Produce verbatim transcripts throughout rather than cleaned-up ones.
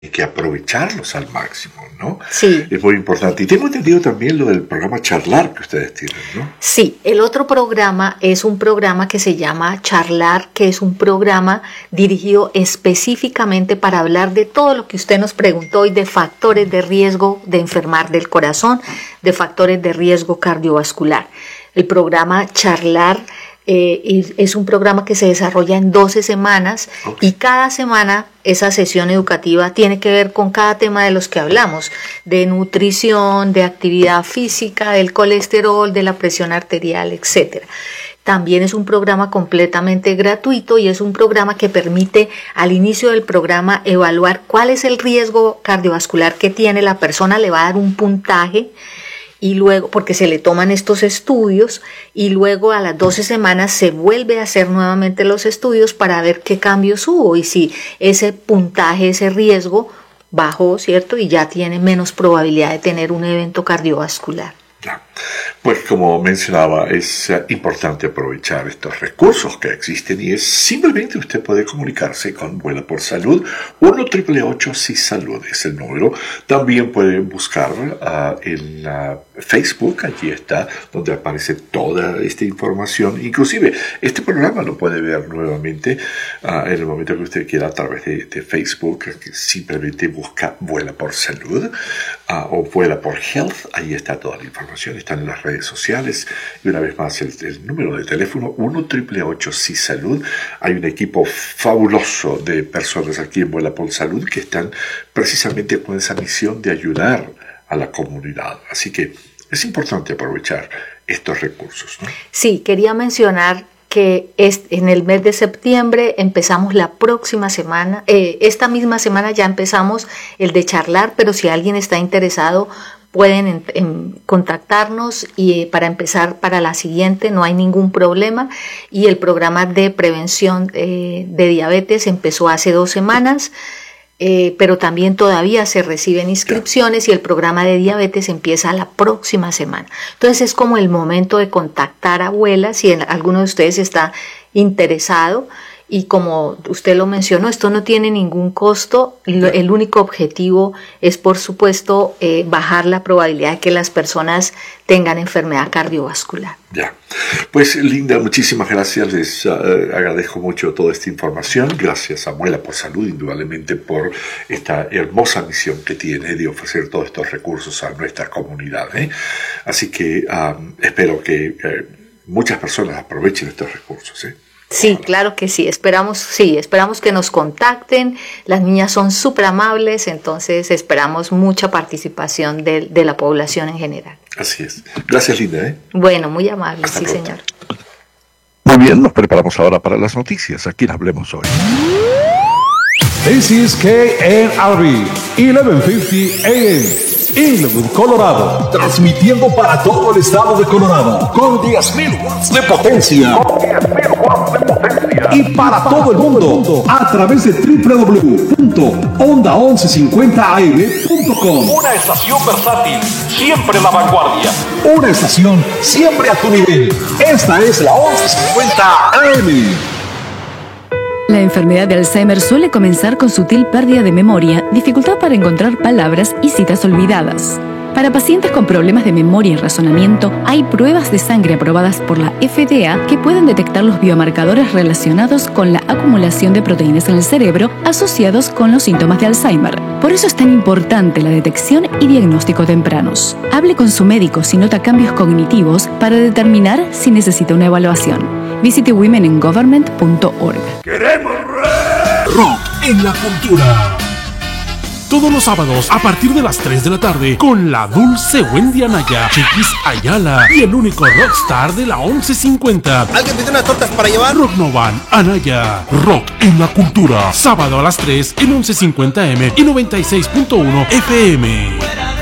hay que aprovecharlos al máximo, ¿no? Sí. Es muy importante. Y tengo entendido también lo del programa Charlar que ustedes tienen, ¿no? Sí, el otro programa es un programa que se llama Charlar, que es un programa dirigido específicamente para hablar de todo lo que usted nos preguntó hoy, de factores de riesgo de enfermar del corazón, de factores de riesgo cardiovascular. El programa Charlar Eh, es un programa que se desarrolla en doce semanas, okay. Y cada semana esa sesión educativa tiene que ver con cada tema de los que hablamos, de nutrición, de actividad física, del colesterol, de la presión arterial, etcétera. También es un programa completamente gratuito y es un programa que permite al inicio del programa evaluar cuál es el riesgo cardiovascular que tiene la persona, le va a dar un puntaje. Y luego, porque se le toman estos estudios y luego a las doce semanas se vuelve a hacer nuevamente los estudios para ver qué cambios hubo y si ese puntaje, ese riesgo bajó, ¿cierto? Y ya tiene menos probabilidad de tener un evento cardiovascular. Ya. Pues como mencionaba, es uh, importante aprovechar estos recursos que existen y es simplemente usted puede comunicarse con Vuela por Salud. uno ocho ocho ocho sí salud es el número. También pueden buscar uh, en uh, Facebook, allí está, donde aparece toda esta información. Inclusive este programa lo puede ver nuevamente uh, en el momento que usted quiera a través de, de Facebook. Simplemente busca Vuela por Salud uh, o Vuela por Health. Ahí está toda la información, están en las redes sociales. Y una vez más el, el número de teléfono uno ocho ocho ocho sí salud. Hay un equipo fabuloso de personas aquí en Vuela por Salud que están precisamente con esa misión de ayudar a la comunidad. Así que es importante aprovechar estos recursos, ¿no? Sí, quería mencionar que es, en el mes de septiembre empezamos la próxima semana, eh, esta misma semana ya empezamos el de Charlar, pero si alguien está interesado pueden en, en contactarnos y eh, para empezar para la siguiente no hay ningún problema. Y el programa de prevención eh, de diabetes empezó hace dos semanas. Eh, pero también todavía se reciben inscripciones y el programa de diabetes empieza la próxima semana. Entonces es como el momento de contactar a abuelas si alguno de ustedes está interesado. Y como usted lo mencionó, esto no tiene ningún costo. El único objetivo es, por supuesto, eh, bajar la probabilidad de que las personas tengan enfermedad cardiovascular. Ya. Pues Linda, muchísimas gracias. Les uh, agradezco mucho toda esta información. Gracias a Vuela por Salud, indudablemente, por esta hermosa misión que tiene de ofrecer todos estos recursos a nuestra comunidad, ¿eh? Así que um, espero que eh, muchas personas aprovechen estos recursos, ¿eh? Sí, claro que sí, esperamos, sí, esperamos que nos contacten, las niñas son súper amables, entonces esperamos mucha participación de, de la población en general. Así es. Gracias, Linda, ¿eh? Bueno, muy amable, Hasta sí, pronto. señor. Muy bien, nos preparamos ahora para las noticias. ¿A quién hablemos hoy? This is K N R B, eleven fifty A M, Inglewood, Colorado. Transmitiendo para todo el estado de Colorado con diez mil watts de potencia. Con diez mil watts de potencia. Y para todo el mundo a través de doble u doble u doble u punto onda once cincuenta a m punto com. Una estación versátil, siempre a la vanguardia. Una estación siempre a tu nivel. Esta es la once cincuenta A M. La enfermedad de Alzheimer suele comenzar con sutil pérdida de memoria, dificultad para encontrar palabras y citas olvidadas. Para pacientes con problemas de memoria y razonamiento, hay pruebas de sangre aprobadas por la F D A que pueden detectar los biomarcadores relacionados con la acumulación de proteínas en el cerebro asociados con los síntomas de Alzheimer. Por eso es tan importante la detección y diagnóstico tempranos. Hable con su médico si nota cambios cognitivos para determinar si necesita una evaluación. Visite women in government punto org. ¡Queremos rock en la cultura! Todos los sábados a partir de las tres de la tarde con la dulce Wendy Anaya, Chiquis Ayala y el único rockstar de la once cincuenta. ¿Alguien pide unas tortas para llevar? Rock Novan, Anaya, rock en la cultura. Sábado a las tres en once cincuenta A M y noventa y seis punto uno F M.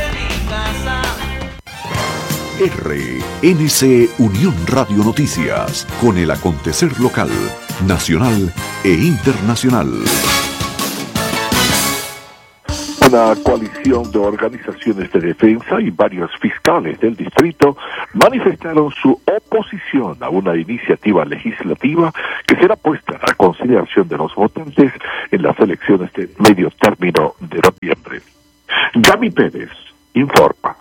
R N C Unión Radio Noticias, con el acontecer local, nacional e internacional. Una coalición de organizaciones de defensa y varios fiscales del distrito manifestaron su oposición a una iniciativa legislativa que será puesta a consideración de los votantes en las elecciones de medio término de noviembre. Gaby Pérez informa.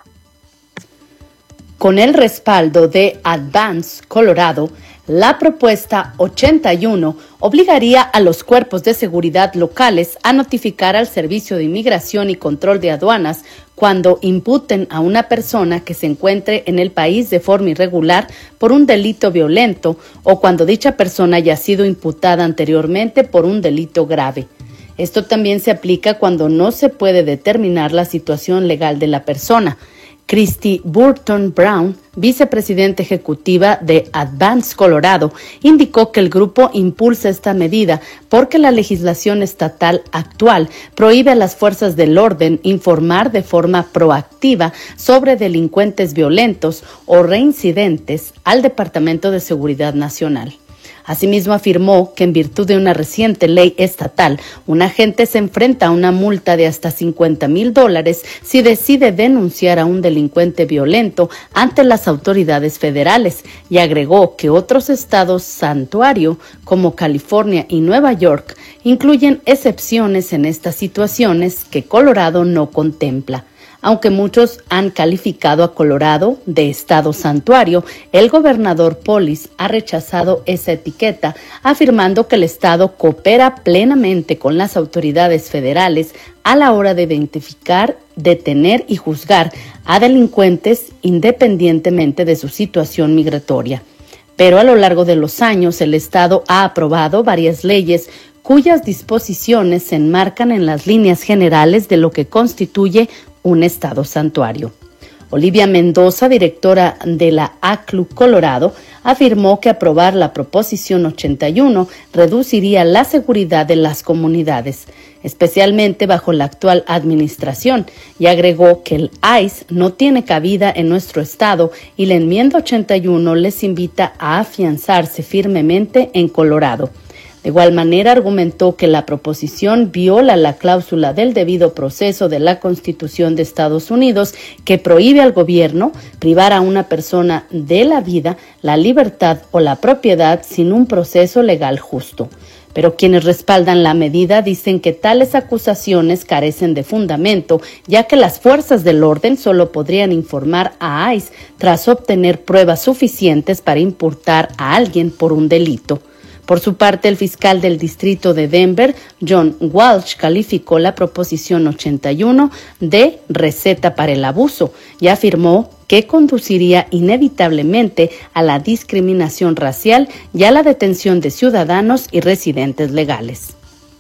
Con el respaldo de Advance Colorado, la propuesta ochenta y uno obligaría a los cuerpos de seguridad locales a notificar al Servicio de Inmigración y Control de Aduanas cuando imputen a una persona que se encuentre en el país de forma irregular por un delito violento o cuando dicha persona haya sido imputada anteriormente por un delito grave. Esto también se aplica cuando no se puede determinar la situación legal de la persona. Christy Burton Brown, vicepresidenta ejecutiva de Advance Colorado, indicó que el grupo impulsa esta medida porque la legislación estatal actual prohíbe a las fuerzas del orden informar de forma proactiva sobre delincuentes violentos o reincidentes al Departamento de Seguridad Nacional. Asimismo, afirmó que en virtud de una reciente ley estatal, un agente se enfrenta a una multa de hasta cincuenta mil dólares si decide denunciar a un delincuente violento ante las autoridades federales, y agregó que otros estados santuario, como California y Nueva York, incluyen excepciones en estas situaciones que Colorado no contempla. Aunque muchos han calificado a Colorado de estado santuario, el gobernador Polis ha rechazado esa etiqueta, afirmando que el estado coopera plenamente con las autoridades federales a la hora de identificar, detener y juzgar a delincuentes independientemente de su situación migratoria. Pero a lo largo de los años, el estado ha aprobado varias leyes cuyas disposiciones se enmarcan en las líneas generales de lo que constituye un estado santuario. Olivia Mendoza, directora de la A C L U Colorado, afirmó que aprobar la proposición ochenta y uno reduciría la seguridad de las comunidades, especialmente bajo la actual administración, y agregó que el I C E no tiene cabida en nuestro estado y la enmienda ochenta y uno les invita a afianzarse firmemente en Colorado. De igual manera, argumentó que la proposición viola la cláusula del debido proceso de la Constitución de Estados Unidos, que prohíbe al gobierno privar a una persona de la vida, la libertad o la propiedad sin un proceso legal justo. Pero quienes respaldan la medida dicen que tales acusaciones carecen de fundamento, ya que las fuerzas del orden solo podrían informar a I C E tras obtener pruebas suficientes para imputar a alguien por un delito. Por su parte, el fiscal del distrito de Denver, John Walsh, calificó la proposición ochenta y uno de receta para el abuso y afirmó que conduciría inevitablemente a la discriminación racial y a la detención de ciudadanos y residentes legales.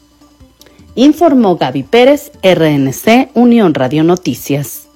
Informó Gaby Pérez, R N C, Unión Radio Noticias.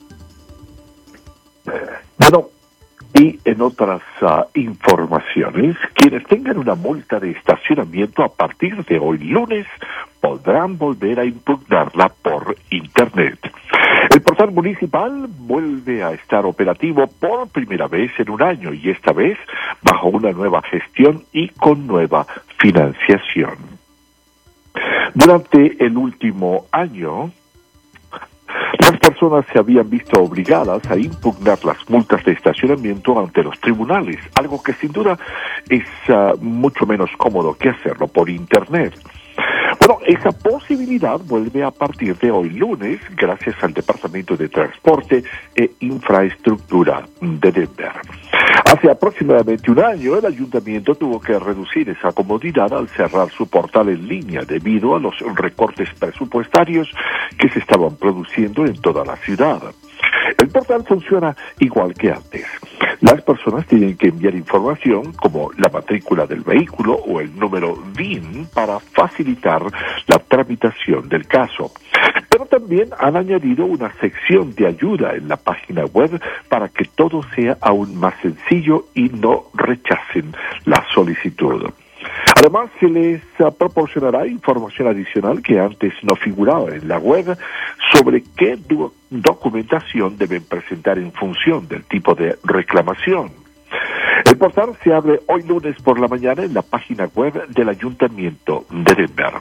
Bueno, y en otras uh, informaciones, quienes tengan una multa de estacionamiento a partir de hoy lunes podrán volver a impugnarla por Internet. El portal municipal vuelve a estar operativo por primera vez en un año y esta vez bajo una nueva gestión y con nueva financiación. Durante el último año, las personas se habían visto obligadas a impugnar las multas de estacionamiento ante los tribunales, algo que sin duda es uh, mucho menos cómodo que hacerlo por Internet. Bueno, esa posibilidad vuelve a partir de hoy lunes gracias al Departamento de Transporte e Infraestructura de Denver. Hace aproximadamente un año, el ayuntamiento tuvo que reducir esa comodidad al cerrar su portal en línea debido a los recortes presupuestarios que se estaban produciendo en toda la ciudad. El portal funciona igual que antes. Las personas tienen que enviar información como la matrícula del vehículo o el número V I N para facilitar la tramitación del caso. Pero también han añadido una sección de ayuda en la página web para que todo sea aún más sencillo y no rechacen la solicitud. Además, se les uh, proporcionará información adicional que antes no figuraba en la web sobre qué do- documentación deben presentar en función del tipo de reclamación. El portal se abre hoy lunes por la mañana en la página web del Ayuntamiento de Denver.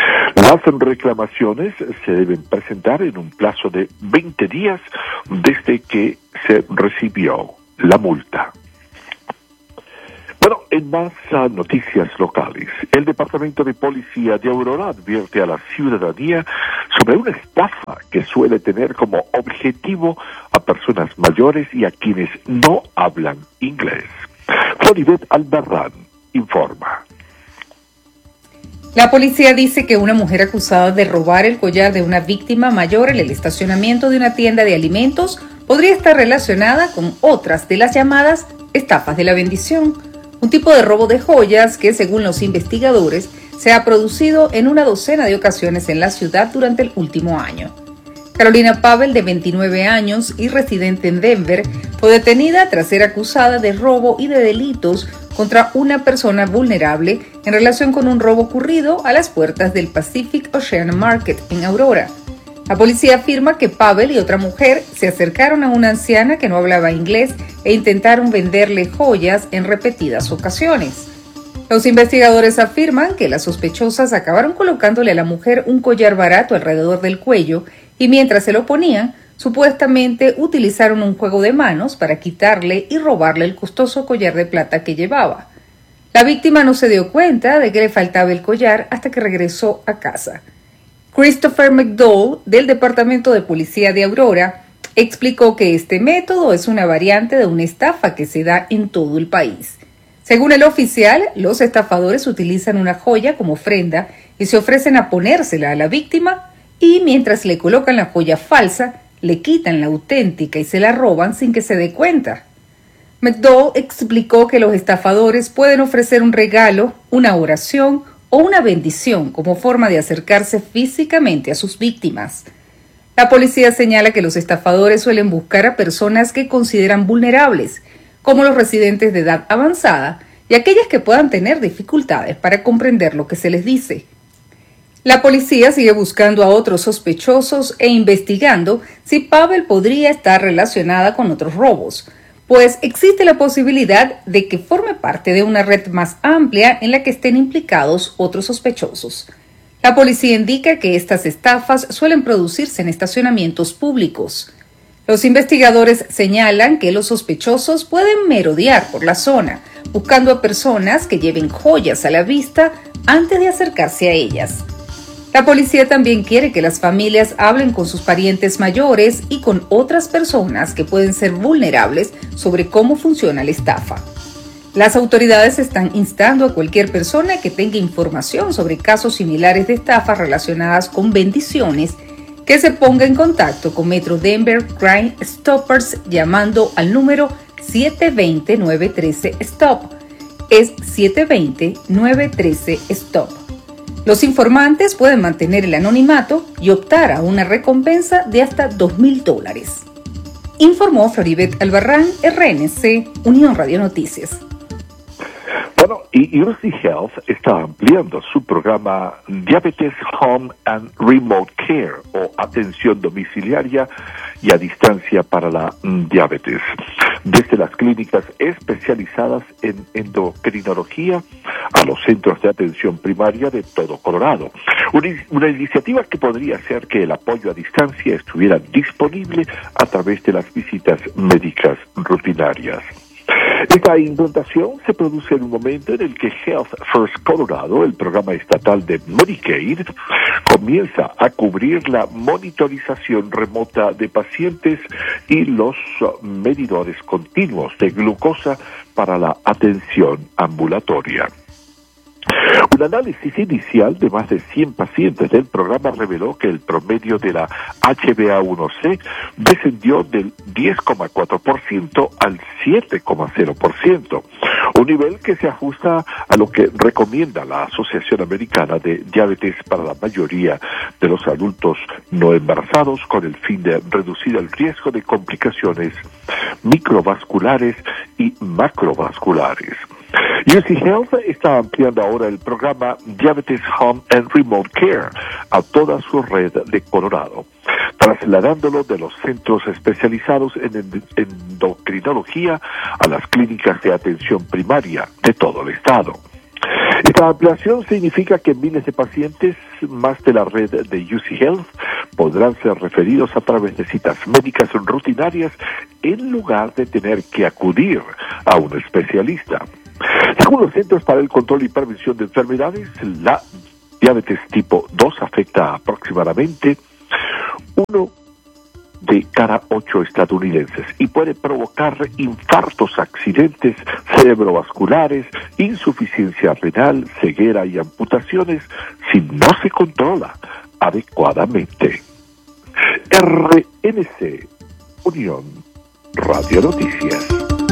Las reclamaciones se deben presentar en un plazo de veinte días desde que se recibió la multa. Bueno, en más uh, noticias locales, el Departamento de Policía de Aurora advierte a la ciudadanía sobre una estafa que suele tener como objetivo a personas mayores y a quienes no hablan inglés. Floribet Albarrán informa. La policía dice que una mujer acusada de robar el collar de una víctima mayor en el estacionamiento de una tienda de alimentos podría estar relacionada con otras de las llamadas estafas de la bendición, un tipo de robo de joyas que, según los investigadores, se ha producido en una docena de ocasiones en la ciudad durante el último año. Carolina Pavel, de veintinueve años y residente en Denver, fue detenida tras ser acusada de robo y de delitos contra una persona vulnerable en relación con un robo ocurrido a las puertas del Pacific Ocean Market en Aurora. La policía afirma que Pavel y otra mujer se acercaron a una anciana que no hablaba inglés e intentaron venderle joyas en repetidas ocasiones. Los investigadores afirman que las sospechosas acabaron colocándole a la mujer un collar barato alrededor del cuello y mientras se lo ponían, supuestamente utilizaron un juego de manos para quitarle y robarle el costoso collar de plata que llevaba. La víctima no se dio cuenta de que le faltaba el collar hasta que regresó a casa. Christopher McDowell, del Departamento de Policía de Aurora, explicó que este método es una variante de una estafa que se da en todo el país. Según el oficial, los estafadores utilizan una joya como ofrenda y se ofrecen a ponérsela a la víctima y mientras le colocan la joya falsa, le quitan la auténtica y se la roban sin que se dé cuenta. McDowell explicó que los estafadores pueden ofrecer un regalo, una oración o una bendición como forma de acercarse físicamente a sus víctimas. La policía señala que los estafadores suelen buscar a personas que consideran vulnerables, como los residentes de edad avanzada y aquellas que puedan tener dificultades para comprender lo que se les dice. La policía sigue buscando a otros sospechosos e investigando si Pavel podría estar relacionada con otros robos, pues existe la posibilidad de que forme parte de una red más amplia en la que estén implicados otros sospechosos. La policía indica que estas estafas suelen producirse en estacionamientos públicos. Los investigadores señalan que los sospechosos pueden merodear por la zona, buscando a personas que lleven joyas a la vista antes de acercarse a ellas. La policía también quiere que las familias hablen con sus parientes mayores y con otras personas que pueden ser vulnerables sobre cómo funciona la estafa. Las autoridades están instando a cualquier persona que tenga información sobre casos similares de estafas relacionadas con bendiciones que se ponga en contacto con Metro Denver Crime Stoppers llamando al número siete dos cero, nueve uno tres, stop. Es siete dos cero, nueve uno tres, stop. Los informantes pueden mantener el anonimato y optar a una recompensa de hasta dos mil dólares. Informó Floribet Albarrán, R N C, Unión Radio Noticias. Bueno, y U C Health está ampliando su programa Diabetes Home and Remote Care o atención domiciliaria y a distancia para la diabetes, desde las clínicas especializadas en endocrinología a los centros de atención primaria de todo Colorado. Una, una iniciativa que podría hacer que el apoyo a distancia estuviera disponible a través de las visitas médicas rutinarias. Esta implantación se produce en un momento en el que Health First Colorado, el programa estatal de Medicaid, comienza a cubrir la monitorización remota de pacientes y los medidores continuos de glucosa para la atención ambulatoria. Un análisis inicial de más de cien pacientes del programa reveló que el promedio de la H b A uno C descendió del diez coma cuatro por ciento al siete coma cero por ciento, un nivel que se ajusta a lo que recomienda la Asociación Americana de Diabetes para la mayoría de los adultos no embarazados, con el fin de reducir el riesgo de complicaciones microvasculares y macrovasculares. U C Health está ampliando ahora el programa Diabetes Home and Remote Care a toda su red de Colorado, trasladándolo de los centros especializados en endocrinología a las clínicas de atención primaria de todo el estado. Esta ampliación significa que miles de pacientes más de la red de U C Health podrán ser referidos a través de citas médicas rutinarias en lugar de tener que acudir a un especialista. Según los Centros para el Control y Prevención de Enfermedades, la diabetes tipo dos afecta a aproximadamente uno de cada ocho estadounidenses y puede provocar infartos, accidentes cerebrovasculares, insuficiencia renal, ceguera y amputaciones si no se controla adecuadamente. R N C, Unión Radio Noticias.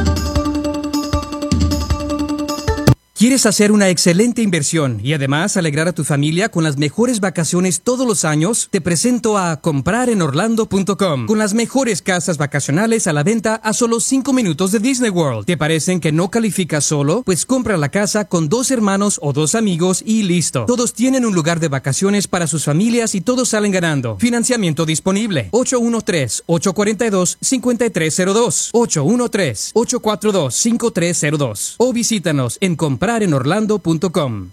¿Quieres hacer una excelente inversión y además alegrar a tu familia con las mejores vacaciones todos los años? Te presento a comprar en orlando punto com, con las mejores casas vacacionales a la venta a solo cinco minutos de Disney World. ¿Te parecen que no calificas solo? Pues compra la casa con dos hermanos o dos amigos y listo. Todos tienen un lugar de vacaciones para sus familias y todos salen ganando. Financiamiento disponible. ocho uno tres, ocho cuatro dos, cinco tres cero dos. ocho uno tres, ocho cuatro dos, cinco tres cero dos. O visítanos en comprar en orlando punto com.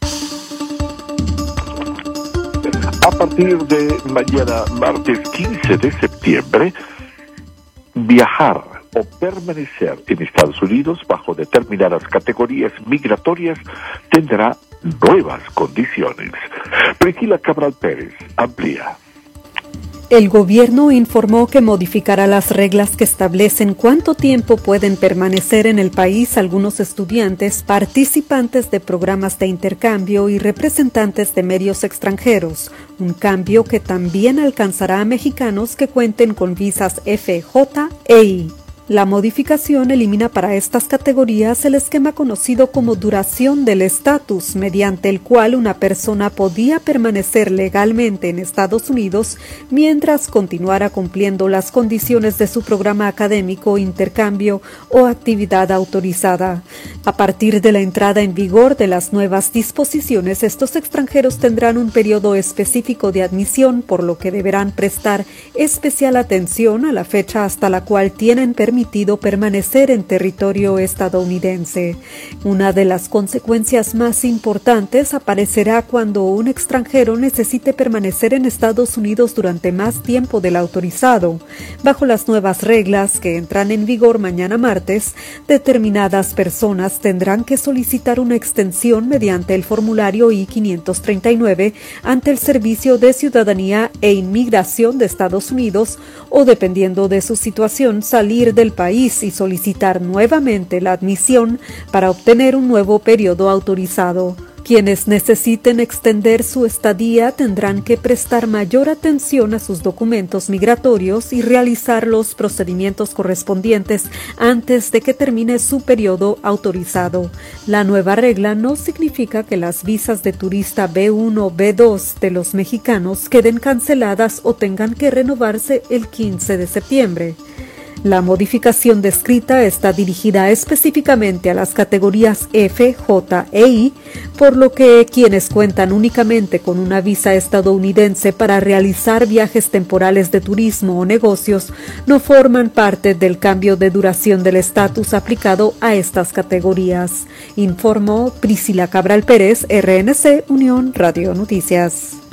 A partir de mañana, martes quince de septiembre, viajar o permanecer en Estados Unidos bajo determinadas categorías migratorias tendrá nuevas condiciones. Priscila Cabral Pérez amplía. El gobierno informó que modificará las reglas que establecen cuánto tiempo pueden permanecer en el país algunos estudiantes, participantes de programas de intercambio y representantes de medios extranjeros, un cambio que también alcanzará a mexicanos que cuenten con visas F J e I. La modificación elimina para estas categorías el esquema conocido como duración del estatus, mediante el cual una persona podía permanecer legalmente en Estados Unidos mientras continuara cumpliendo las condiciones de su programa académico, intercambio o actividad autorizada. A partir de la entrada en vigor de las nuevas disposiciones, estos extranjeros tendrán un periodo específico de admisión, por lo que deberán prestar especial atención a la fecha hasta la cual tienen permitido permanecer en territorio estadounidense. Una de las consecuencias más importantes aparecerá cuando un extranjero necesite permanecer en Estados Unidos durante más tiempo del autorizado. Bajo las nuevas reglas que entran en vigor mañana martes, determinadas personas tendrán que solicitar una extensión mediante el formulario I quinientos treinta y nueve ante el Servicio de Ciudadanía e Inmigración de Estados Unidos o, dependiendo de su situación, salir del país y solicitar nuevamente la admisión para obtener un nuevo periodo autorizado. Quienes necesiten extender su estadía tendrán que prestar mayor atención a sus documentos migratorios y realizar los procedimientos correspondientes antes de que termine su periodo autorizado. La nueva regla no significa que las visas de turista B uno o B dos de los mexicanos queden canceladas o tengan que renovarse el quince de septiembre. La modificación descrita está dirigida específicamente a las categorías F, J e I, por lo que quienes cuentan únicamente con una visa estadounidense para realizar viajes temporales de turismo o negocios no forman parte del cambio de duración del estatus aplicado a estas categorías, informó Priscila Cabral Pérez, R N C, Unión Radio Noticias.